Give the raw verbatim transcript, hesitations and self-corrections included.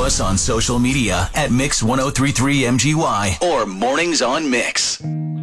us on social media at Mix ten thirty-three M G Y or Mornings on Mix.